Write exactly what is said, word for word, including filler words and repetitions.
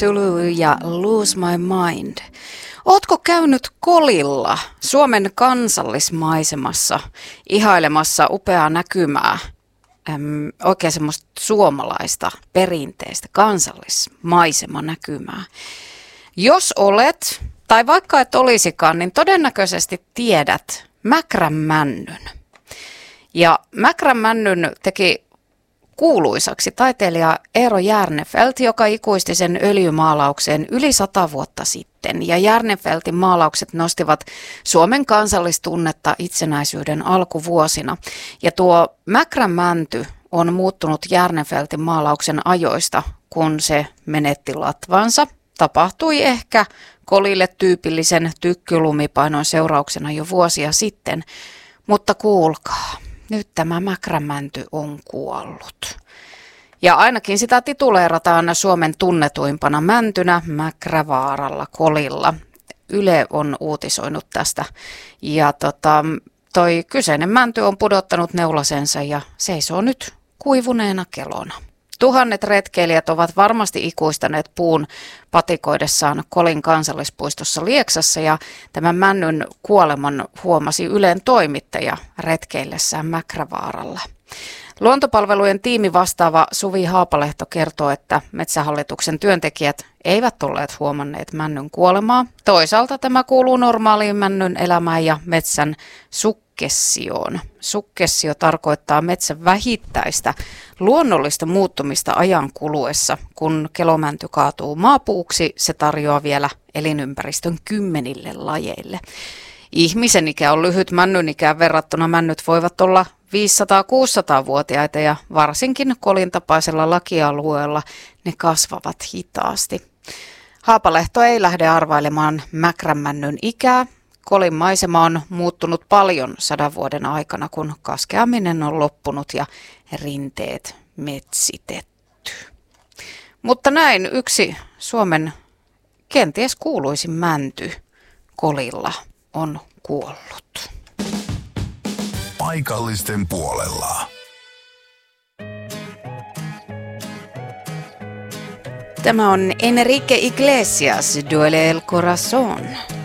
Zulu ja Lose My Mind. Ootko käynyt Kolilla, Suomen kansallismaisemassa, ihailemassa upeaa näkymää, äm, oikein semmoista suomalaista, perinteistä kansallismaisemanäkymää? Jos olet, tai vaikka et olisikaan, niin todennäköisesti tiedät Mäkrän männyn. Ja Mäkrän männyn teki kuuluisaksi taiteilija Eero Järnefelt, joka ikuisti sen öljymaalaukseen yli sata vuotta sitten. Ja Järnefeltin maalaukset nostivat Suomen kansallistunnetta itsenäisyyden alkuvuosina. Ja tuo Mäkrän mänty on muuttunut Järnefeltin maalauksen ajoista, kun se menetti latvansa. Tapahtui ehkä Kolille tyypillisen tykkylumipainon seurauksena jo vuosia sitten, mutta kuulkaa. Nyt tämä Mäkrän mänty on kuollut. Ja ainakin sitä tituleerataan Suomen tunnetuimpana mäntynä Mäkrävaaralla Kolilla. Yle on uutisoinut tästä. Ja tota, toi kyseinen mänty on pudottanut neulasensa ja seisoo nyt kuivuneena kelona. Tuhannet retkeilijät ovat varmasti ikuistaneet puun patikoidessaan Kolin kansallispuistossa Lieksassa ja tämän männyn kuoleman huomasi Ylen toimittaja retkeillessään Mäkrävaaralla. Luontopalvelujen tiimivastaava Suvi Haapalehto kertoo, että Metsähallituksen työntekijät eivät olleet huomanneet männyn kuolemaa. Toisaalta tämä kuuluu normaaliin männyn elämään ja metsän sukkessioon. Sukkessio tarkoittaa metsän vähittäistä luonnollista muuttumista ajan kuluessa. Kun kelomänty kaatuu maapuuksi, se tarjoaa vielä elinympäristön kymmenille lajeille. Ihmisen ikä on lyhyt männyn ikään verrattuna. Männyt voivat olla viisisataa-kuusisataa-vuotiaita ja varsinkin Kolin tapaisella lakialueella ne kasvavat hitaasti. Haapalehto ei lähde arvailemaan Mäkrän männyn ikää. Kolin maisema on muuttunut paljon sadan vuoden aikana, kun kaskeaminen on loppunut ja rinteet metsitetty. Mutta näin yksi Suomen kenties kuuluisin mänty Kolilla on kuollut. Paikallisten puolella. Tämä on Enrique Iglesias, Duele el Corazón.